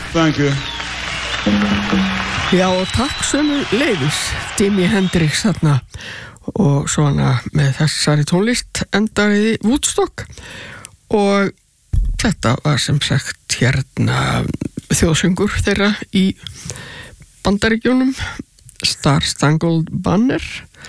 Thank you. Já, og takk sömu leiðis, Jimi Hendrix þarna og svona með þessari tónlist endaði Woodstock og þetta var sem sagt hérna þjóðsöngur þeirra í Bandaríkjunum, Star Spangled Banner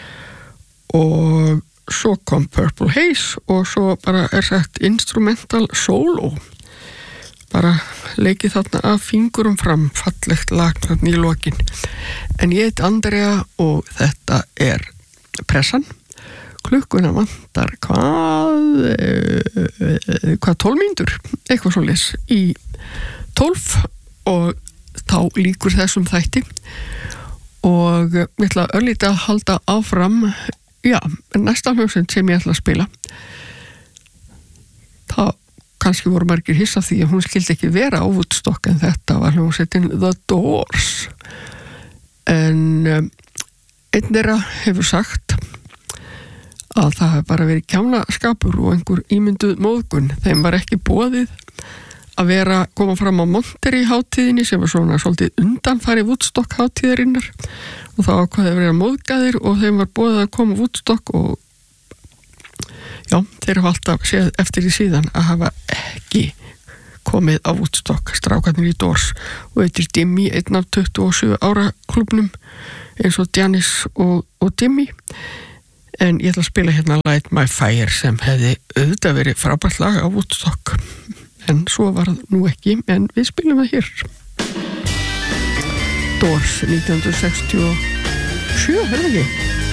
og svo kom Purple Haze og svo bara sagt instrumental solo bara leikið þarna af fingurum fram fallegt lag þarna í lokin en ég heit Andrea og þetta pressan klukkuna vantar hvað 12 mínútur eitthvað svoleiðis í 12 og þá lýkur þessum þætti og ég ætla örlítið að halda áfram næsta hljómsveit sem ég ætla að spila það kannski voru margir hissa því að hún skildi ekki vera á Woodstock en þetta var hljómsveitin The Doors en einn þeirra hefur sagt að það hefur bara verið kjánaskapur og einhver ímynduð móðgun þeim var ekki boðið að koma fram á Monterey hátíðinni sem var svona svolítið undanfari Woodstock hátíðarinnar og þá ákvaði að vera móðgæðir og þeim var boðið að koma Woodstock og já, þeir hafa alltaf séð eftir því síðan að hafa ekki komið á Woodstock strákarnir í Doors og þetta Jimmy, einn af 27 ára klubnum eins og Janis og Jimmy en ég ætla að spila hérna Light My Fire sem hefði auðvitað verið frábært lag á Woodstock en svo var það nú ekki en við spilum það hér Doors 1967 hefði ekki